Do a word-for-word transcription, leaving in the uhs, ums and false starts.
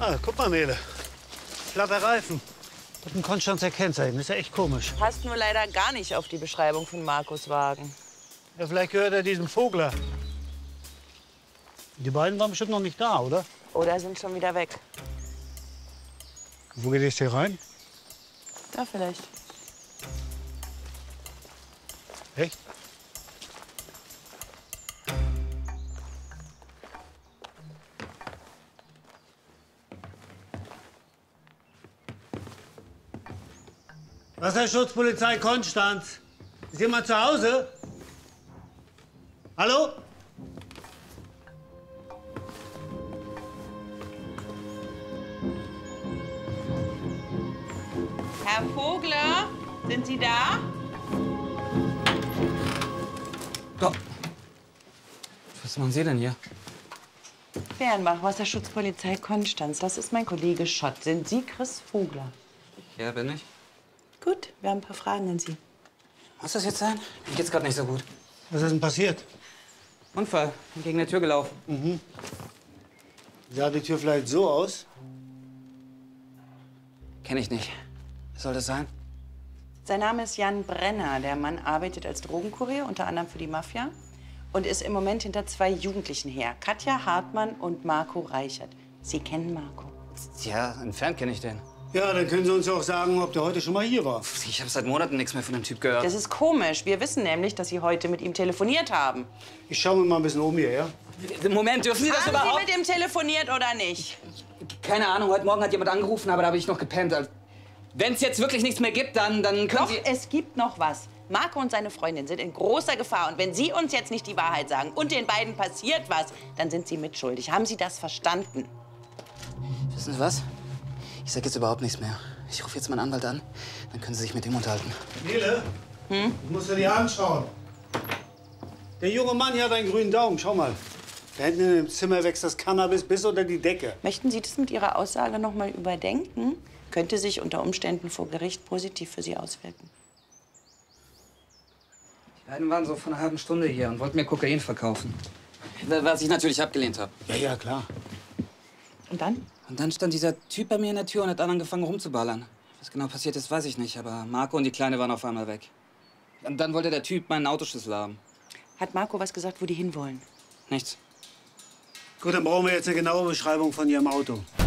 Ah, guck mal, Nele. Platter Reifen. Und ein Konstanzer Kennzeichen. Das ist ja echt komisch. Passt nur leider gar nicht auf die Beschreibung von Markus Wagen. Ja, vielleicht gehört er diesem Vogler. Die beiden waren bestimmt noch nicht da, oder? Oder sind schon wieder weg. Wo geht es hier rein? Da vielleicht. Echt? Wasserschutzpolizei Konstanz. Ist jemand zu Hause? Hallo? Herr Vogler, sind Sie da? Doch. Was machen Sie denn hier? Fernbach, Wasserschutzpolizei Konstanz. Das ist mein Kollege Schott. Sind Sie Chris Vogler? Ja, bin ich. Gut, wir haben ein paar Fragen an Sie. Muss das jetzt sein? Mir geht's gerade nicht so gut. Was ist denn passiert? Unfall. Bin gegen eine Tür gelaufen. Mhm. Sah die Tür vielleicht so aus? Kenn ich nicht. Was soll das sein? Sein Name ist Jan Brenner. Der Mann arbeitet als Drogenkurier, unter anderem für die Mafia. Und ist im Moment hinter zwei Jugendlichen her. Katja Hartmann und Marco Reichert. Sie kennen Marco? Ja, entfernt kenne ich den. Ja, dann können Sie uns ja auch sagen, ob der heute schon mal hier war. Ich habe seit Monaten nichts mehr von dem Typ gehört. Das ist komisch. Wir wissen nämlich, dass Sie heute mit ihm telefoniert haben. Ich schaue mir mal ein bisschen um hier, ja? Moment, dürfen Sie das Haben überhaupt? Sie mit ihm telefoniert oder nicht? Keine Ahnung, heute Morgen hat jemand angerufen, aber da habe ich noch gepennt. Wenn es jetzt wirklich nichts mehr gibt, dann, dann können Doch, Sie... es gibt noch was. Marco und seine Freundin sind in großer Gefahr. Und wenn Sie uns jetzt nicht die Wahrheit sagen und den beiden passiert was, dann sind Sie mitschuldig. Haben Sie das verstanden? Wissen Sie was? Ich sag jetzt überhaupt nichts mehr. Ich rufe jetzt meinen Anwalt an, dann können Sie sich mit ihm unterhalten. Nele, Hm? ich muss dir die anschauen. Der junge Mann hier hat einen grünen Daumen. Schau mal. Da hinten im Zimmer wächst das Cannabis bis unter die Decke. Möchten Sie das mit Ihrer Aussage noch mal überdenken? Könnte sich unter Umständen vor Gericht positiv für Sie auswirken. Die beiden waren so vor einer halben Stunde hier und wollten mir Kokain verkaufen. Was ich natürlich abgelehnt habe. Ja, ja, klar. Und dann? Und dann stand dieser Typ bei mir in der Tür und hat angefangen rumzuballern. Was genau passiert ist, weiß ich nicht, aber Marco und die Kleine waren auf einmal weg. Und dann wollte der Typ meinen Autoschlüssel haben. Hat Marco was gesagt, wo die hinwollen? Nichts. Gut, dann brauchen wir jetzt eine genaue Beschreibung von Ihrem Auto.